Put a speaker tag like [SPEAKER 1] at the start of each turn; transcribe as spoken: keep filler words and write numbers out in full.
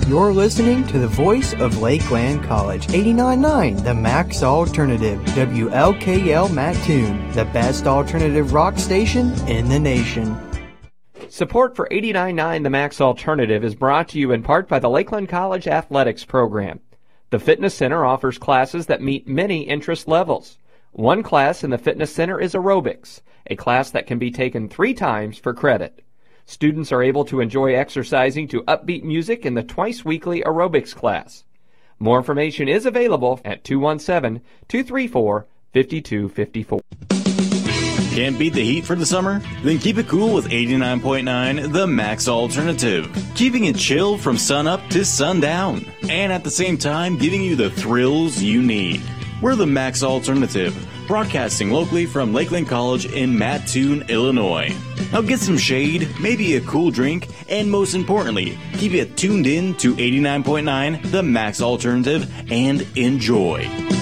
[SPEAKER 1] You're listening to the voice of Lakeland College, eighty-nine point nine, the Max Alternative, W L K L Mattoon, the best alternative rock station in the nation.
[SPEAKER 2] Support for eighty-nine point nine The Max Alternative is brought to you in part by the Lakeland College Athletics Program. The Fitness Center offers classes that meet many interest levels. One class in the Fitness Center is aerobics, a class that can be taken three times for credit. Students are able to enjoy exercising to upbeat music in the twice-weekly aerobics class. More information is available at two one seven, two three four, five two five four.
[SPEAKER 3] Can't beat the heat for the summer? Then keep it cool with eighty-nine point nine The Max Alternative. Keeping it chill from sunup to sundown. And at the same time, giving you the thrills you need. We're The Max Alternative, broadcasting locally from Lakeland College in Mattoon, Illinois. Now get some shade, maybe a cool drink, and most importantly, keep it tuned in to eighty-nine point nine The Max Alternative and enjoy.